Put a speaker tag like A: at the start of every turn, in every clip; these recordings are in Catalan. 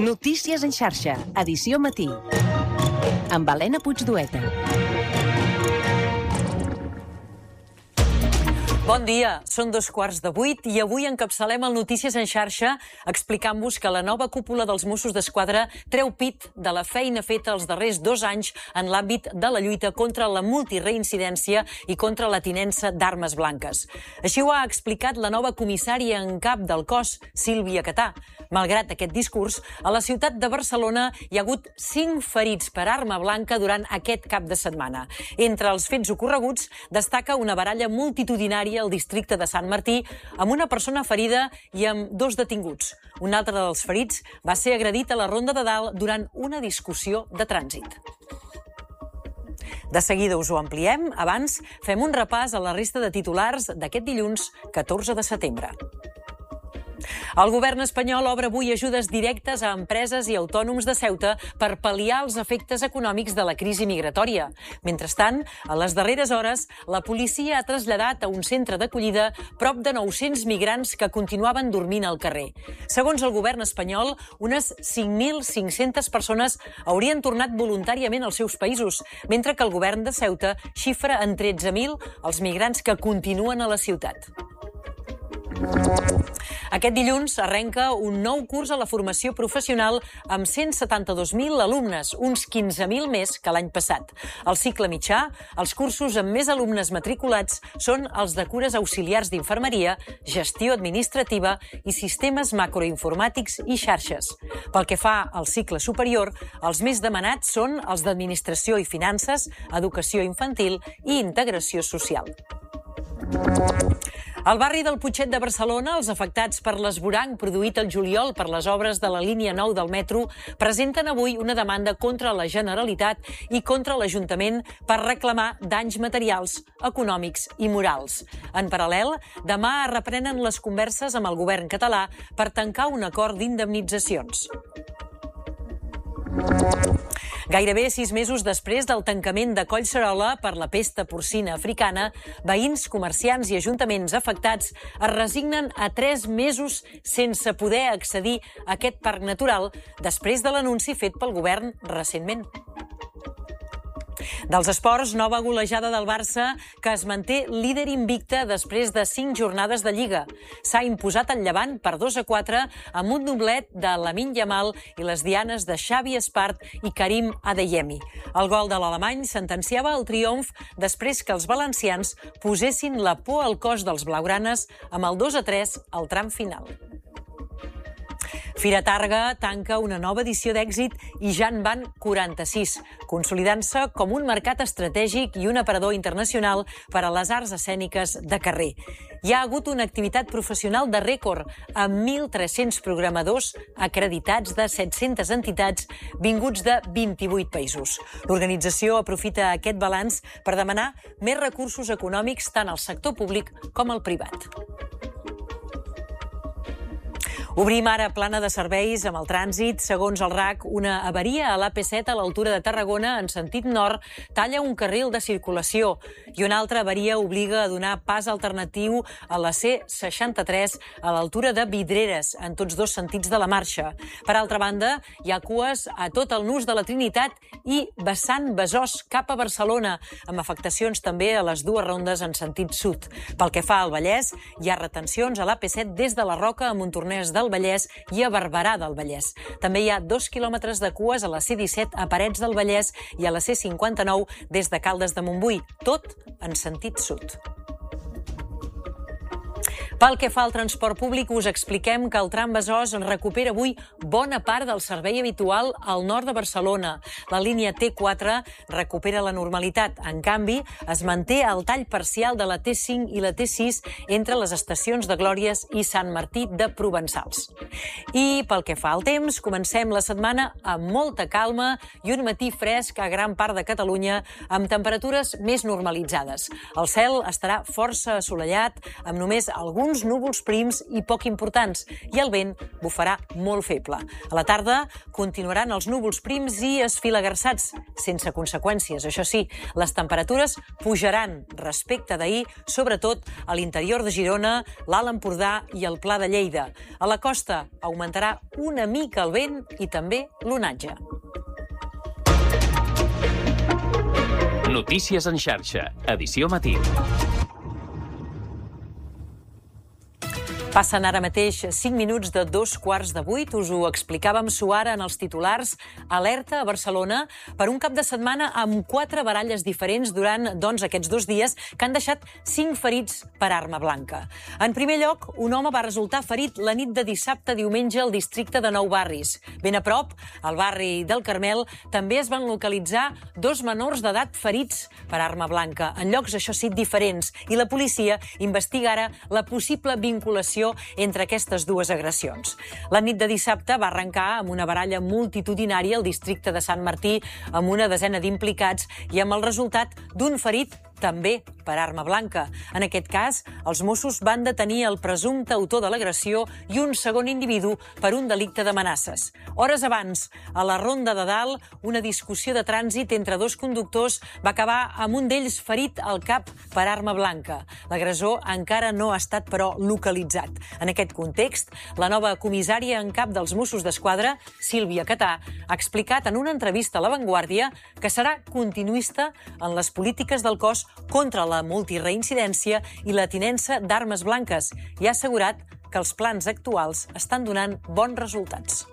A: Notícies en xarxa, edició matí. Amb Helena Puigdueta.
B: Bon dia, són 7:15 i avui encapçalem el Notícies en xarxa explicant-vos que la nova cúpula dels Mossos d'Esquadra treu pit de la feina feta els darrers 2 anys en l'àmbit de la lluita contra la multireincidència i contra la tinença d'armes blanques. Així ho ha explicat la nova comissària en cap del cos, Sílvia Catà. Malgrat aquest discurs, a la ciutat de Barcelona hi ha hagut 5 ferits per arma blanca durant aquest cap de setmana. Entre els fets ocorreguts destaca una baralla multitudinària al districte de Sant Martí, amb una persona ferida i amb 2 detinguts. Un altre dels ferits va ser agredit a la Ronda de Dalt durant una discussió de trànsit. De seguida us ho ampliem. Abans, fem un repàs a la resta de titulars d'aquest dilluns 14 de setembre. El govern espanyol obre avui ajudes directes a empreses i autònoms de Ceuta per pal·liar els efectes econòmics de la crisi migratòria. Mentrestant, a les darreres hores, la policia ha traslladat a un centre d'acollida prop de 900 migrants que continuaven dormint al carrer. Segons el govern espanyol, unes 5.500 persones haurien tornat voluntàriament als seus països, mentre que el govern de Ceuta xifra en 13.000 els migrants que continuen a la ciutat. Aquest dilluns arrenca un nou curs a la formació professional amb 172.000 alumnes, uns 15.000 més que l'any passat. Al cicle mitjà, els cursos amb més alumnes matriculats són els de cures auxiliars d'infermeria, gestió administrativa i sistemes macroinformàtics i xarxes. Pel que fa al cicle superior, els més demanats són els d'administració i finances, educació infantil i integració social. Al barri del Putxet de Barcelona, els afectats per l'esvoranc produït el juliol per les obres de la línia 9 del metro presenten avui una demanda contra la Generalitat i contra l'Ajuntament per reclamar danys materials, econòmics i morals. En paral·lel, demà es reprenen les converses amb el govern català per tancar un acord d'indemnitzacions. Gairebé 6 mesos després del tancament de Collserola per la pesta porcina africana, veïns, comerciants i ajuntaments afectats es resignen a 3 mesos sense poder accedir a aquest parc natural després de l'anunci fet pel govern recentment. Dels esports, nova golejada del Barça, que es manté líder invicte després de 5 jornades de Lliga. S'ha imposat el Llevant per 2-4 amb un doblet de Lamine Yamal i les dianes de Xavi Espart i Karim Adeyemi. El gol de l'alemany sentenciava el triomf després que els valencians posessin la por al cos dels blaugranes amb el 2-3 al tram final. Fira Targa tanca una nova edició d'èxit i ja en van 46, consolidant-se com un mercat estratègic i un aparador internacional per a les arts escèniques de carrer. Hi ha hagut una activitat professional de rècord amb 1.300 programadors acreditats de 700 entitats vinguts de 28 països. L'organització aprofita aquest balanç per demanar més recursos econòmics tant al sector públic com al privat. Obrim ara plana de serveis amb el trànsit. Segons el RAC, una avaria a l'AP7 a l'altura de Tarragona en sentit nord talla un carril de circulació i una altra avaria obliga a donar pas alternatiu a la C63 a l'altura de Vidreres, en tots 2 sentits de la marxa. Per altra banda, hi ha cues a tot el nus de la Trinitat i vessant Besòs cap a Barcelona, amb afectacions també a les 2 rondes en sentit sud. Pel que fa al Vallès, hi ha retencions a l'AP7 des de la Roca a Montornès del Vallès i a Barberà del Vallès. També hi ha 2 quilòmetres de cues a la C17 a Parets del Vallès i a la C59 des de Caldes de Montbui, tot en sentit sud. Pel que fa al transport públic, us expliquem que el tram Besòs en recupera avui bona part del servei habitual al nord de Barcelona. La línia T4 recupera la normalitat. En canvi, es manté el tall parcial de la T5 i la T6 entre les estacions de Glòries i Sant Martí de Provençals. I pel que fa al temps, comencem la setmana amb molta calma i un matí fresc a gran part de Catalunya amb temperatures més normalitzades. El cel estarà força assolellat, amb només alguns uns núvols prims i poc importants, i el vent bufarà molt feble. A la tarda continuaran els núvols prims i esfilagarçats, sense conseqüències. Això sí, les temperatures pujaran respecte d'ahir, sobretot a l'interior de Girona, l'Alt Empordà i el Pla de Lleida. A la costa augmentarà una mica el vent i també l'onatge.
C: Notícies en xarxa, edició matí.
B: Passen ara mateix 5 minuts de 7:45. Us ho explicàvem suara en els titulars. Alerta a Barcelona per un cap de setmana amb 4 baralles diferents durant, aquests 2 dies que han deixat 5 ferits per arma blanca. En primer lloc, un home va resultar ferit la nit de dissabte a diumenge al districte de Nou Barris. Ben a prop, al barri del Carmel, també es van localitzar 2 menors d'edat ferits per arma blanca, en llocs, això sí, diferents, i la policia investiga ara la possible vinculació entre aquestes 2 agressions. La nit de dissabte va arrencar amb una baralla multitudinària al districte de Sant Martí amb una desena d'implicats i amb el resultat d'un ferit també per arma blanca. En aquest cas, els Mossos van detenir el presumpte autor de l'agressió i un segon individu per un delicte d'amenaces. Hores abans, a la Ronda de Dalt, una discussió de trànsit entre 2 conductors va acabar amb un d'ells ferit al cap per arma blanca. L'agressor encara no ha estat, però, localitzat. En aquest context, la nova comissària en cap dels Mossos d'Esquadra, Sílvia Catà, ha explicat en una entrevista a La Vanguardia que serà continuista en les polítiques del cos contra la multireincidència i la tinença d'armes blanques i ha assegurat que els plans actuals estan donant bons resultats.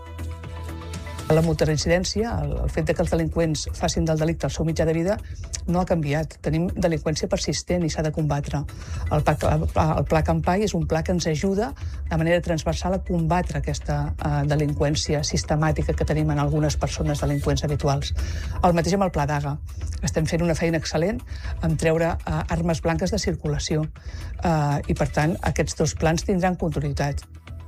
D: La multireincidència, el fet que els delinqüents facin del delicte el seu mitjà de vida, no ha canviat. Tenim delinqüència persistent i s'ha de combatre. El Pla Campai és un pla que ens ajuda de manera transversal a combatre aquesta delinqüència sistemàtica que tenim en algunes persones delinqüents habituals. El mateix amb el Pla Daga. Estem fent una feina excel·lent en treure armes blanques de circulació i, per tant, aquests 2 plans tindran continuïtat.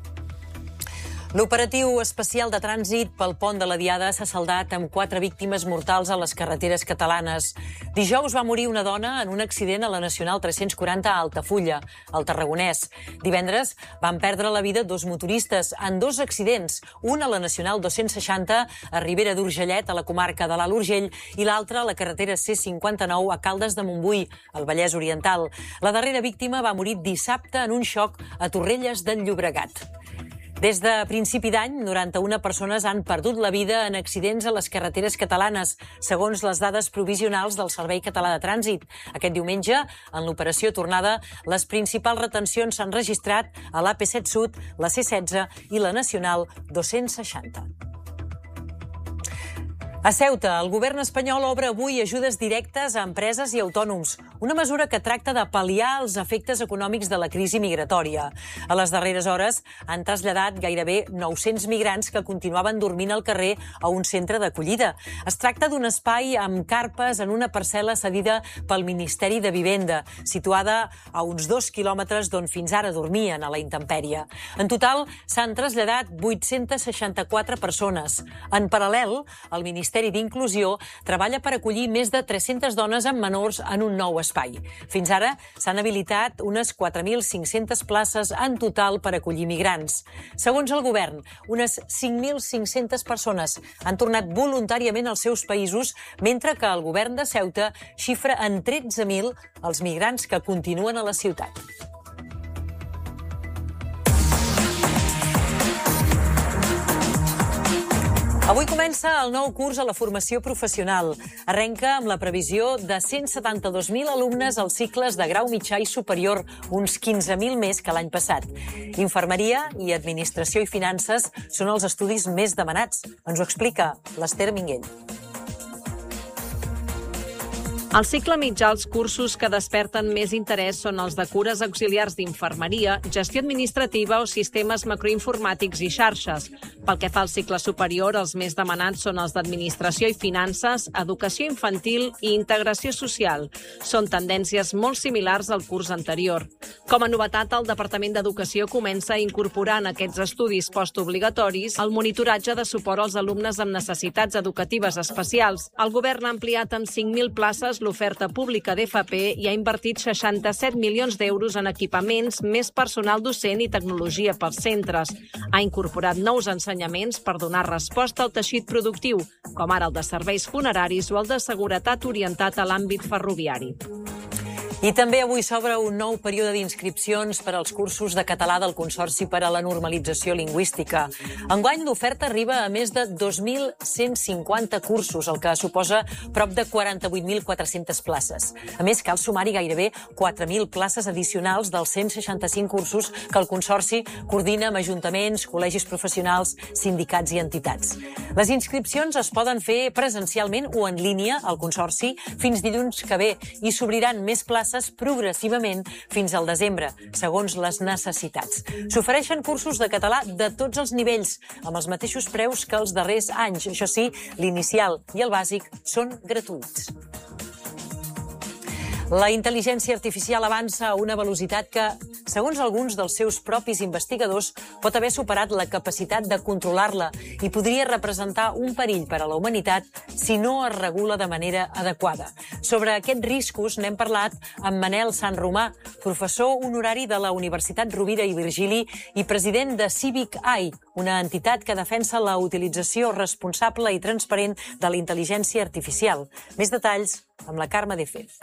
B: L'operatiu especial de trànsit pel pont de la Diada s'ha saldat amb 4 víctimes mortals a les carreteres catalanes. Dijous va morir una dona en un accident a la Nacional 340 a Altafulla, al Tarragonès. Divendres van perdre la vida 2 motoristes en 2 accidents, un a la Nacional 260 a Ribera d'Urgellet, a la comarca de l'Alt Urgell, i l'altre a la carretera C59 a Caldes de Montbui, al Vallès Oriental. La darrera víctima va morir dissabte en un xoc a Torrelles del Llobregat. Des de principi d'any, 91 persones han perdut la vida en accidents a les carreteres catalanes, segons les dades provisionals del Servei Català de Trànsit. Aquest diumenge, en l'operació tornada, les principals retencions s'han registrat a l'AP7 Sud, la C16 i la Nacional 260. A Ceuta, el govern espanyol obre avui ajudes directes a empreses i autònoms, una mesura que tracta de pal·liar els efectes econòmics de la crisi migratòria. A les darreres hores han traslladat gairebé 900 migrants que continuaven dormint al carrer a un centre d'acollida. Es tracta d'un espai amb carpes en una parcel·la cedida pel Ministeri de Vivenda, situada a uns 2 quilòmetres d'on fins ara dormien a la intempèrie. En total, s'han traslladat 864 persones. En paral·lel, el Ministeri d'Inclusió treballa per acollir més de 300 dones amb menors en un nou espai. Fins ara s'han habilitat unes 4.500 places en total per acollir migrants. Segons el govern, unes 5.500 persones han tornat voluntàriament als seus països, mentre que el govern de Ceuta xifra en 13.000 els migrants que continuen a la ciutat. Avui comença el nou curs a la formació professional. Arrenca amb la previsió de 172.000 alumnes als cicles de grau mitjà i superior, uns 15.000 més que l'any passat. Infermeria i administració i finances són els estudis més demanats. Ens ho explica l'Ester Minguell.
E: Al cicle mitjà, els cursos que desperten més interès són els de cures auxiliars d'infermeria, gestió administrativa o sistemes macroinformàtics i xarxes. Pel que fa al cicle superior, els més demanats són els d'administració i finances, educació infantil i integració social. Són tendències molt similars al curs anterior. Com a novetat, el Departament d'Educació comença a incorporar en aquests estudis postobligatoris el monitoratge de suport als alumnes amb necessitats educatives especials. El govern ha ampliat amb 5.000 places l'oferta pública d'FP i ha invertit 67 milions d'euros en equipaments, més personal docent i tecnologia pels centres. Ha incorporat nous ensenyaments per donar resposta al teixit productiu, com ara el de serveis funeraris o el de seguretat orientat a l'àmbit ferroviari.
B: I també avui s'obre un nou període d'inscripcions per als cursos de català del Consorci per a la Normalització Lingüística. Enguany, l'oferta arriba a més de 2.150 cursos, el que suposa prop de 48.400 places. A més, cal sumar-hi gairebé 4.000 places addicionals dels 165 cursos que el Consorci coordina amb ajuntaments, col·legis professionals, sindicats i entitats. Les inscripcions es poden fer presencialment o en línia al Consorci fins dilluns que ve i s'obriran més places progressivament fins al desembre, segons les necessitats. S'ofereixen cursos de català de tots els nivells, amb els mateixos preus que els darrers anys. Això sí, l'inicial i el bàsic són gratuïts. La intel·ligència artificial avança a una velocitat que, segons alguns dels seus propis investigadors, pot haver superat la capacitat de controlar-la i podria representar un perill per a la humanitat si no es regula de manera adequada. Sobre aquests riscos n'hem parlat amb Manel Sanromà, professor honorari de la Universitat Rovira i Virgili i president de Civic AI, una entitat que defensa la utilització responsable i transparent de la intel·ligència artificial. Més detalls amb la Carme de Fez.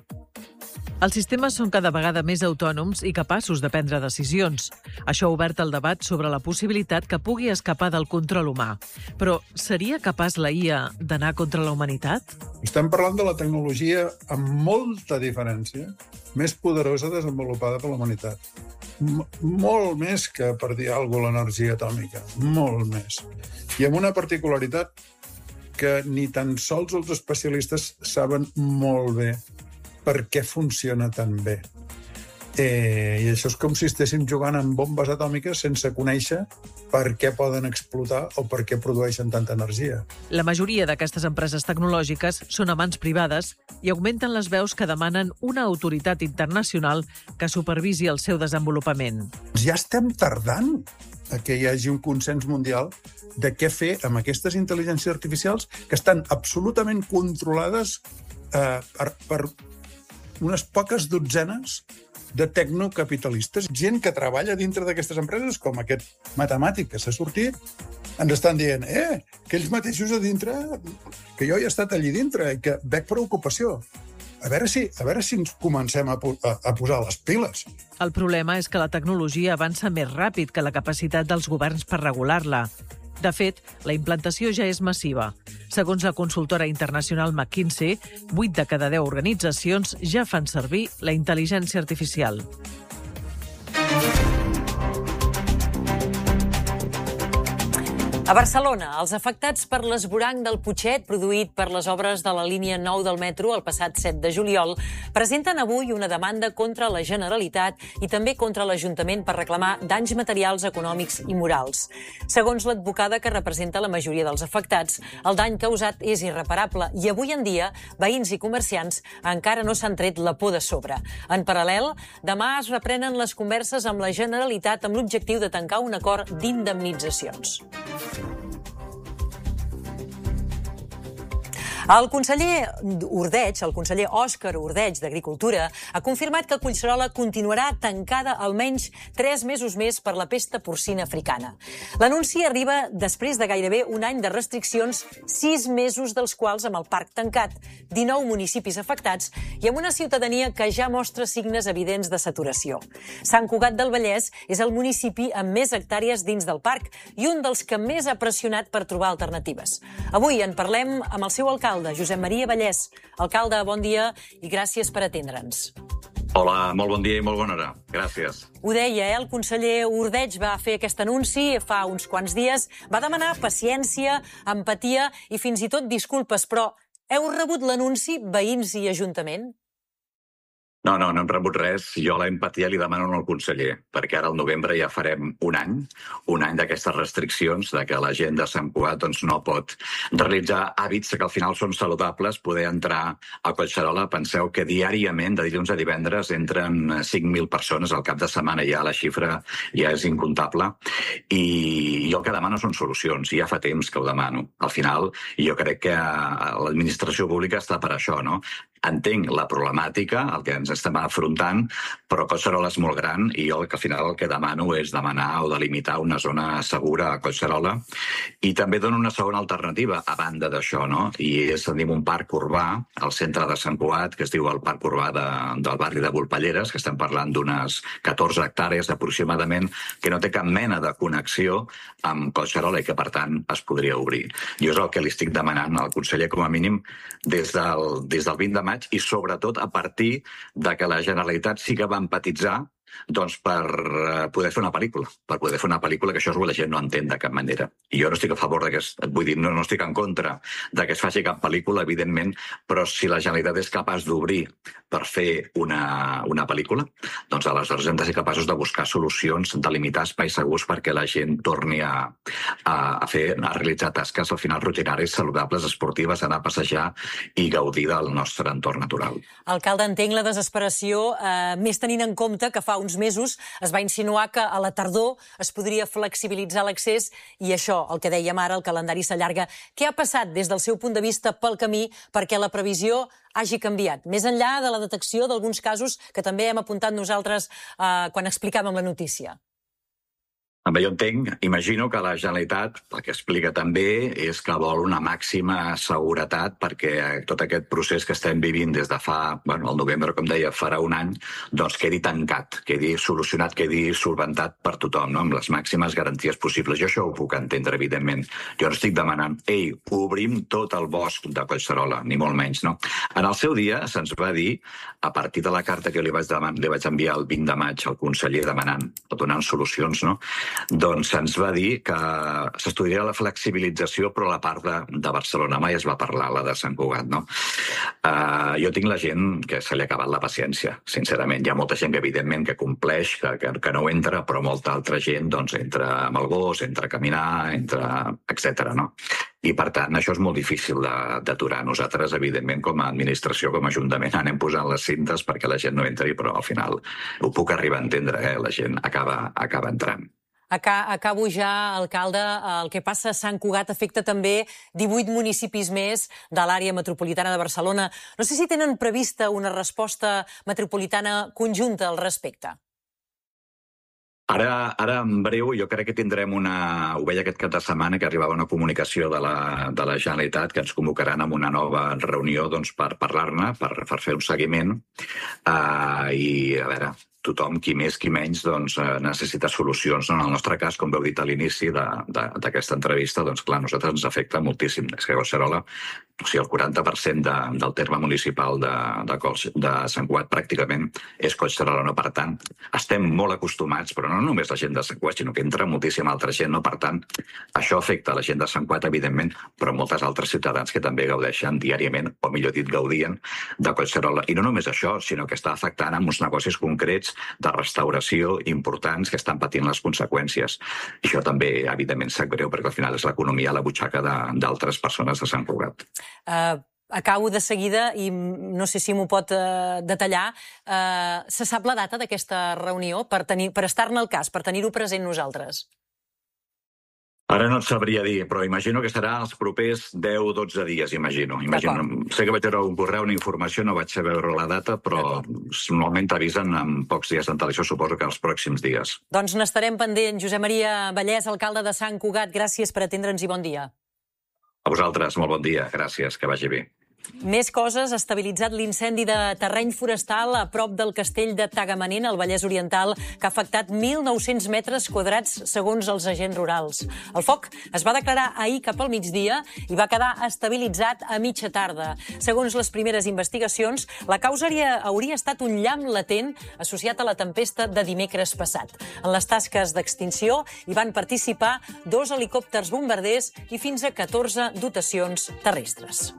F: Els sistemes són cada vegada més autònoms i capaços de prendre decisions. Això ha obert el debat sobre la possibilitat que pugui escapar del control humà. Però seria capaç la IA d'anar contra la humanitat?
G: Estem parlant de la tecnologia amb molta diferència més poderosa desenvolupada per la humanitat. Molt més que, per dir alguna cosa, l'energia atòmica. Molt més. I amb una particularitat que ni tan sols els especialistes saben molt bé per què funciona tan bé. I això és com si estéssim jugant amb bombes atòmiques sense conèixer per què poden explotar o per què produeixen tanta energia.
F: La majoria d'aquestes empreses tecnològiques són a mans privades i augmenten les veus que demanen una autoritat internacional que supervisi el seu desenvolupament.
G: Ja estem tardant a que hi hagi un consens mundial de què fer amb aquestes intel·ligències artificials que estan absolutament controlades per unes poques dotzenes de tecnocapitalistes. Gent que treballa dintre d'aquestes empreses, com aquest matemàtic que s'ha sortit, ens estan dient que ells mateixos a dintre, que jo he estat allí dintre i que veig preocupació. A veure si ens comencem a posar les piles.
F: El problema és que la tecnologia avança més ràpid que la capacitat dels governs per regular-la. De fet, la implantació ja és massiva. Segons la consultora internacional McKinsey, 8 de cada 10 organitzacions ja fan servir la intel·ligència artificial.
B: A Barcelona, els afectats per l'esvoranc del Putxet, produït per les obres de la línia 9 del metro el passat 7 de juliol, presenten avui una demanda contra la Generalitat i també contra l'Ajuntament per reclamar danys materials, econòmics i morals. Segons l'advocada que representa la majoria dels afectats, el dany causat és irreparable i avui en dia veïns i comerciants encara no s'han tret la por de sobre. En paral·lel, demà es reprenen les converses amb la Generalitat amb l'objectiu de tancar un acord d'indemnitzacions. El conseller Ordeig, el conseller Òscar Ordeig d'Agricultura, ha confirmat que Collserola continuarà tancada almenys 3 mesos més per la pesta porcina africana. L'anunci arriba després de gairebé un any de restriccions, 6 mesos dels quals amb el parc tancat, 19 municipis afectats i amb una ciutadania que ja mostra signes evidents de saturació. Sant Cugat del Vallès és el municipi amb més hectàrees dins del parc i un dels que més ha pressionat per trobar alternatives. Avui en parlem amb el seu alcalde, Josep Maria Vallès. Alcalde, bon dia i gràcies per atendre'ns.
H: Hola, molt bon dia i molt bona hora. Gràcies.
B: Ho deia, el conseller Ordeig va fer aquest anunci fa uns quants dies, va demanar paciència, empatia i fins i tot disculpes, però heu rebut l'anunci, veïns i ajuntament?
H: No hem rebut res. Jo l'empatia li demano al conseller, perquè ara al novembre ja farem un any d'aquestes restriccions, de que la gent de Sant Cugat no pot realitzar hàbits que al final són saludables, poder entrar a Collserola. Penseu que diàriament, de dilluns a divendres, entren 5.000 persones. Al cap de setmana ja la xifra ja és incontable. I jo el que demano són solucions, i ja fa temps que ho demano. Al final, jo crec que l'administració pública està per això, no? entenc la problemàtica, el que ens estem afrontant, però Collserola és molt gran i jo al final el que demano és demanar o delimitar una zona segura a Collserola i també dono una segona alternativa a banda d'això, no? I és, tenim un parc urbà al centre de Sant Cugat, que es diu el Parc Urbà del barri de Volpelleres, que estem parlant d'unes 14 hectàrees aproximadament, que no té cap mena de connexió amb Collserola i que, per tant, es podria obrir. Jo és el que li estic demanant al conseller, com a mínim, des del 20 de maig i, sobretot, a partir de que la Generalitat sí que va empatitzar doncs per poder fer una pel·lícula. Per poder fer una pel·lícula, que això és el que la gent no entén de cap manera. I jo no estic a favor vull dir, no estic en contra de que es faci cap pel·lícula, evidentment, però si la Generalitat és capaç d'obrir per fer una pel·lícula, doncs aleshores hem de ser capaços de buscar solucions, de limitar espais segurs perquè la gent torni a realitzar tasques al final rutinaris, saludables, esportives, anar a passejar i gaudir del nostre entorn natural.
B: Alcalde, entenc la desesperació, més tenint en compte que fa uns mesos es va insinuar que a la tardor es podria flexibilitzar l'accés i això, el que dèiem ara, el calendari s'allarga. Què ha passat des del seu punt de vista pel camí perquè la previsió hagi canviat? Més enllà de la detecció d'alguns casos que també hem apuntat nosaltres quan explicàvem la notícia.
H: Jo entenc, imagino que la Generalitat, el que explica també, és que vol una màxima seguretat perquè tot aquest procés que estem vivint des de al novembre, com deia, farà un any, doncs quedi tancat, quedi solucionat, quedi solventat per tothom, no? Amb les màximes garanties possibles. Jo això ho puc entendre, evidentment. Jo no estic demanant, obrim tot el bosc de Collserola, ni molt menys, no? En el seu dia se'ns va dir, a partir de la carta que li vaig enviar el 20 de maig al conseller donant solucions, no? Doncs se'ns va dir que s'estudiaria la flexibilització, però la part de Barcelona mai es va parlar, la de Sant Cugat, no? Jo tinc la gent que se li ha acabat la paciència, sincerament. Hi ha molta gent que, evidentment, que compleix, que no entra, però molta altra gent doncs entra amb el gos, entra a caminar, etc. no? I, per tant, això és molt difícil d'aturar. Nosaltres, evidentment, com a administració, com a ajuntament, anem posant les cintes perquè la gent no entri, però al final ho puc arribar a entendre, la gent acaba entrant.
B: Acabo ja, alcalde. El que passa a Sant Cugat afecta també 18 municipis més de l'àrea metropolitana de Barcelona. No sé si tenen prevista una resposta metropolitana conjunta al respecte.
H: Ara, en breu, jo crec que tindrem ho veia aquest cap de setmana, que arribava una comunicació de la Generalitat que ens convocaran en una nova reunió per parlar-ne, per fer un seguiment. I, a veure, tothom, qui més, qui menys, necessita solucions. En el nostre cas, com veu dit a l'inici d'aquesta entrevista, doncs clar, a nosaltres ens afecta moltíssim. És que Collserola, el 40% del terme municipal de Sant Cugat pràcticament és Collserola, no? Per tant, estem molt acostumats, però no només la gent de Sant Cugat, sinó que entra moltíssima altra gent, no? Per tant, això afecta la gent de Sant Cugat, evidentment, però moltes altres ciutadans que també gaudeixen diàriament, o millor dit, gaudien de Collserola. I no només això, sinó que està afectant uns negocis concrets de restauració importants que estan patint les conseqüències. I això també, evidentment, sap greu, perquè al final és l'economia a la butxaca d'altres persones de Sant Cugat.
B: Acabo de seguida, i no sé si m'ho pot detallar, se sap la data d'aquesta reunió per estar-ne al cas, per tenir-ho present nosaltres?
H: Ara no et sabria dir, però imagino que serà els propers 10-12 dies, imagino. Sé que vaig veure un correu, una informació, no vaig saber veure la data, però normalment t'avisen amb pocs dies d'antelació, suposo que els pròxims dies.
B: Doncs n'estarem pendent. Josep Maria Vallès, alcalde de Sant Cugat, gràcies per atendre'ns i bon dia.
H: A vosaltres, molt bon dia. Gràcies, que vagi bé.
B: Més coses, ha estabilitzat l'incendi de terreny forestal a prop del castell de Tagamanent, al Vallès Oriental, que ha afectat 1.900 metres quadrats, segons els agents rurals. El foc es va declarar ahir cap al migdia i va quedar estabilitzat a mitja tarda. Segons les primeres investigacions, la causa hauria estat un llamp latent associat a la tempesta de dimecres passat. En les tasques d'extinció hi van participar 2 helicòpters bombarders i fins a 14 dotacions terrestres.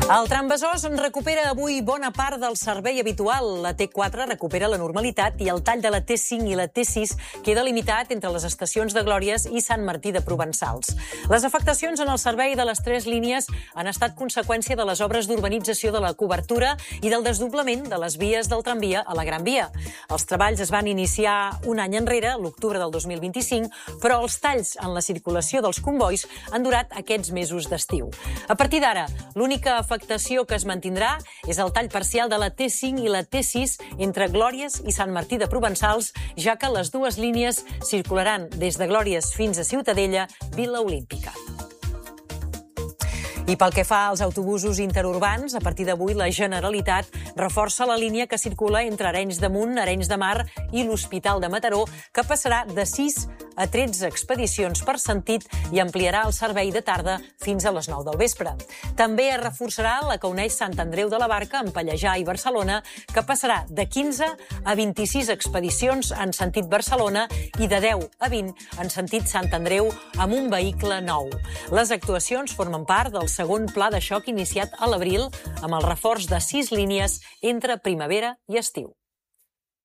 B: El Trambesòs en recupera avui bona part del servei habitual. La T4 recupera la normalitat i el tall de la T5 i la T6 queda limitat entre les estacions de Glòries i Sant Martí de Provençals. Les afectacions en el servei de les 3 línies han estat conseqüència de les obres d'urbanització de la cobertura i del desdoblament de les vies del tramvia a la Gran Via. Els treballs es van iniciar un any enrere, l'octubre del 2025, però els talls en la circulació dels combois han durat aquests mesos d'estiu. A partir d'ara, l'única afectació que es mantindrà és el tall parcial de la T5 i la T6 entre Glòries i Sant Martí de Provençals, ja que les dues línies circularan des de Glòries fins a Ciutadella, Vila Olímpica. I pel que fa als autobusos interurbans, a partir d'avui la Generalitat reforça la línia que circula entre Arenys de Munt, Arenys de Mar i l'Hospital de Mataró, que passarà de 6 a 13 expedicions per sentit i ampliarà el servei de tarda fins a les 9 del vespre. També es reforçarà la que uneix Sant Andreu de la Barca amb Pallejà i Barcelona, que passarà de 15 a 26 expedicions en sentit Barcelona i de 10 a 20 en sentit Sant Andreu amb un vehicle nou. Les actuacions formen part del segon pla de xoc iniciat a l'abril amb el reforç de 6 línies entre primavera i estiu.